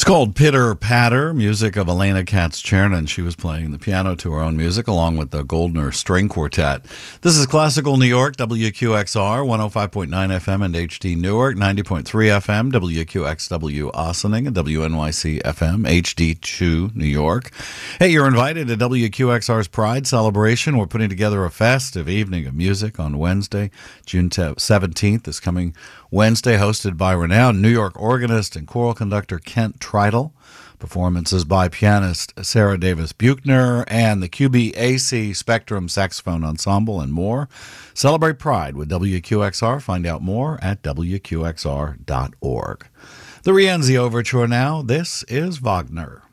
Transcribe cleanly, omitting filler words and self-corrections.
called Pitter Patter, music of Elena Katz-Chernin. She was playing the piano to her own music along with the Goldner String Quartet. This is Classical New York, WQXR, 105.9 FM and HD Newark, 90.3 FM, WQXW Ossining, and WNYC FM, HD2 New York. Hey, you're invited to WQXR's Pride Celebration. We're putting together a festive evening of music on Wednesday, June 17th, this coming Wednesday, hosted by renowned New York organist and choral conductor Kent Tridle. Performances by pianist Sarah Davis Buchner and the QBAC Spectrum Saxophone Ensemble and more. Celebrate Pride with WQXR. Find out more at WQXR.org. The Rienzi Overture now. This is Wagner.